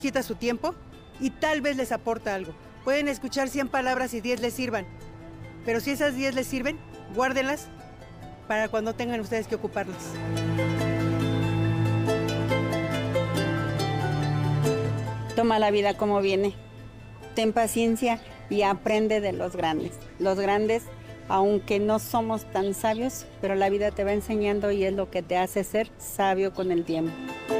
quita su tiempo y tal vez les aporta algo. Pueden escuchar 100 palabras y 10 les sirvan. Pero si esas 10 les sirven, guárdenlas para cuando tengan ustedes que ocuparlas. Toma la vida como viene. Ten paciencia y aprende de los grandes. Los grandes, aunque no somos tan sabios, pero la vida te va enseñando y es lo que te hace ser sabio con el tiempo.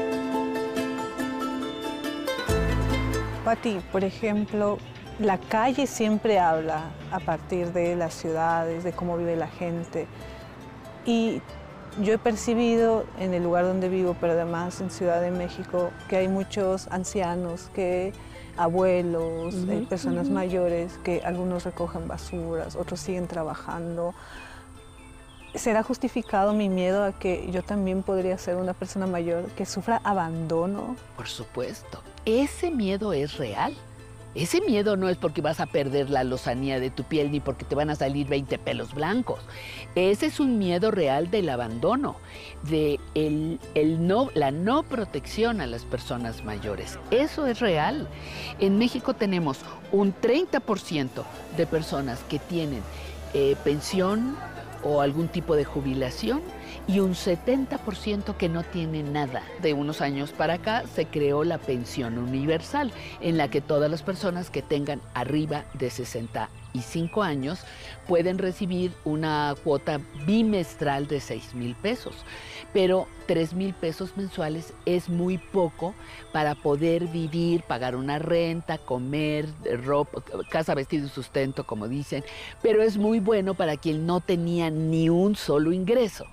Pati, por ejemplo, la calle siempre habla a partir de las ciudades, de cómo vive la gente. Y yo he percibido en el lugar donde vivo, pero además en Ciudad de México, que hay muchos ancianos, abuelos, personas mayores, que algunos recogen basuras, otros siguen trabajando. ¿Será justificado mi miedo a que yo también podría ser una persona mayor que sufra abandono? Por supuesto, ese miedo es real. Ese miedo no es porque vas a perder la lozanía de tu piel ni porque te van a salir 20 pelos blancos. Ese es un miedo real del abandono, de la no protección a las personas mayores. Eso es real. En México tenemos un 30% de personas que tienen pensión o algún tipo de jubilación y un 70% que no tiene nada. De unos años para acá se creó la pensión universal, en la que todas las personas que tengan arriba de 65 años pueden recibir una cuota bimestral de 6,000 pesos. Pero 3,000 pesos mensuales es muy poco para poder vivir, pagar una renta, comer, ropa, casa, vestido y sustento, como dicen. Pero es muy bueno para quien no tenía ni un solo ingreso.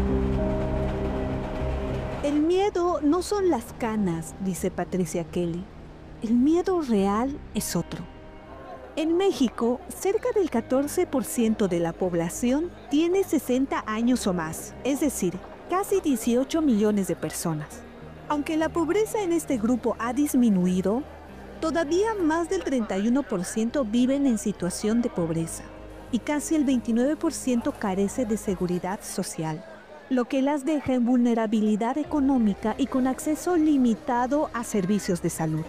El miedo no son las canas, dice Patricia Kelly. El miedo real es otro. En México, cerca del 14% de la población tiene 60 años o más, es decir, casi 18 millones de personas. Aunque la pobreza en este grupo ha disminuido, todavía más del 31% viven en situación de pobreza y casi el 29% carece de seguridad social, lo que las deja en vulnerabilidad económica y con acceso limitado a servicios de salud.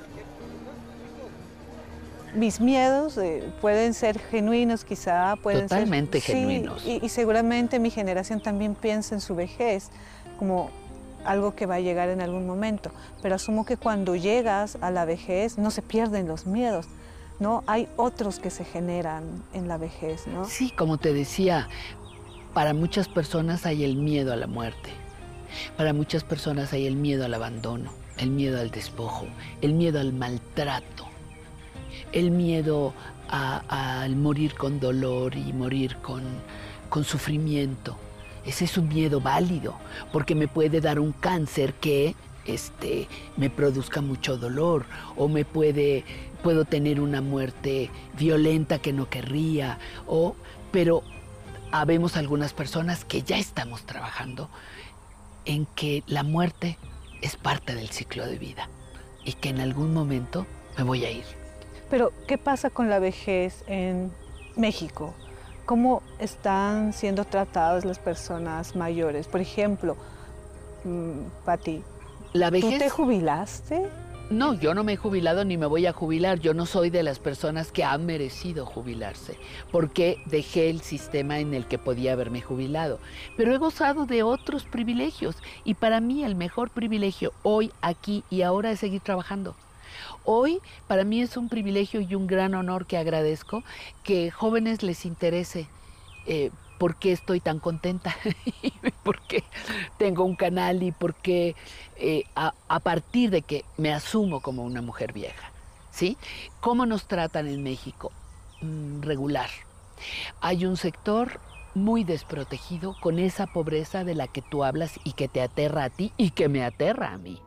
Mis miedos pueden ser genuinos, quizá pueden Totalmente ser genuinos. Sí, y seguramente mi generación también piensa en su vejez como algo que va a llegar en algún momento. Pero asumo que cuando llegas a la vejez no se pierden los miedos, ¿no? Hay otros que se generan en la vejez, ¿no? Sí, como te decía, para muchas personas hay el miedo a la muerte. Para muchas personas hay el miedo al abandono, el miedo al despojo, el miedo al maltrato. El miedo al morir con dolor y morir con sufrimiento. Ese es un miedo válido, porque me puede dar un cáncer que me produzca mucho dolor, o puedo tener una muerte violenta que no querría, pero habemos algunas personas que ya estamos trabajando en que la muerte es parte del ciclo de vida y que en algún momento me voy a ir. Pero, ¿qué pasa con la vejez en México? ¿Cómo están siendo tratadas las personas mayores? Por ejemplo, Pati, La vejez... ¿tú te jubilaste? No, yo no me he jubilado ni me voy a jubilar. Yo no soy de las personas que han merecido jubilarse, porque dejé el sistema en el que podía haberme jubilado. Pero he gozado de otros privilegios y para mí el mejor privilegio hoy, aquí y ahora es seguir trabajando. Hoy para mí es un privilegio y un gran honor que agradezco que jóvenes les interese por qué estoy tan contenta, por qué tengo un canal y por qué a partir de que me asumo como una mujer vieja, ¿sí? ¿Cómo nos tratan en México? Regular. Hay un sector muy desprotegido con esa pobreza de la que tú hablas y que te aterra a ti y que me aterra a mí.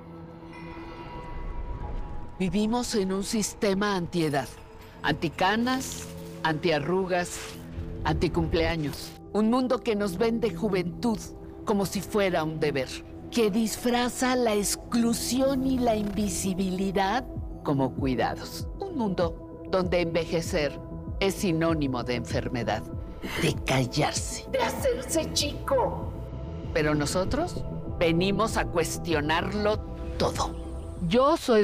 Vivimos en un sistema antiedad, anticanas, antiarrugas, anticumpleaños. Un mundo que nos vende juventud como si fuera un deber, que disfraza la exclusión y la invisibilidad como cuidados. Un mundo donde envejecer es sinónimo de enfermedad, de callarse, de hacerse chico. Pero nosotros venimos a cuestionarlo todo. Yo soy